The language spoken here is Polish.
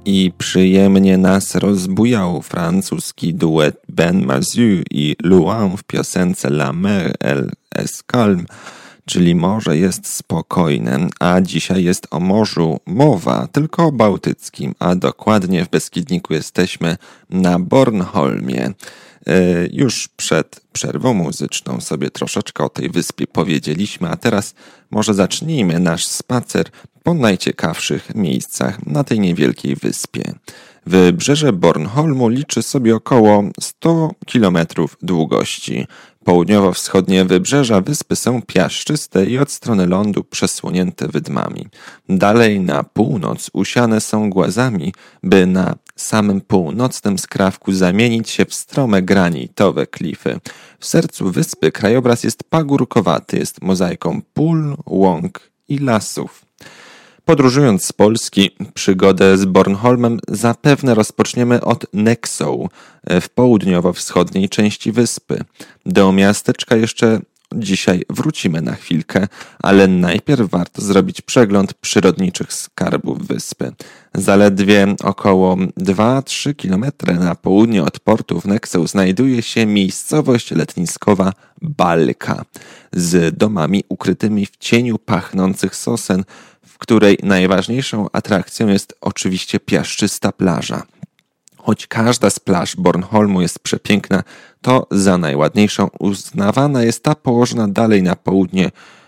I przyjemnie nas rozbujał francuski duet Ben Mazu i Luan w piosence La mer est calme, czyli morze jest spokojne, a dzisiaj jest o morzu mowa, tylko o bałtyckim, a dokładnie w Beskidniku jesteśmy na Bornholmie. Już przed przerwą muzyczną sobie troszeczkę o tej wyspie powiedzieliśmy, a teraz może zacznijmy nasz spacer po najciekawszych miejscach na tej niewielkiej wyspie. Wybrzeże Bornholmu liczy sobie około 100 km długości. Południowo-wschodnie wybrzeża wyspy są piaszczyste i od strony lądu przesłonięte wydmami. Dalej na północ usiane są głazami, by na samym północnym skrawku zamienić się w strome granitowe klify. W sercu wyspy krajobraz jest pagórkowaty, jest mozaiką pól, łąk i lasów. Podróżując z Polski, przygodę z Bornholmem zapewne rozpoczniemy od Naxos w południowo-wschodniej części wyspy. Do miasteczka jeszcze dzisiaj wrócimy na chwilkę, ale najpierw warto zrobić przegląd przyrodniczych skarbów wyspy. Zaledwie około 2-3 km na południe od portu w Naxos znajduje się miejscowość letniskowa Balka z domami ukrytymi w cieniu pachnących sosen, w której najważniejszą atrakcją jest oczywiście piaszczysta plaża. Choć każda z plaż Bornholmu jest przepiękna, to za najładniejszą uznawana jest ta położona dalej na południe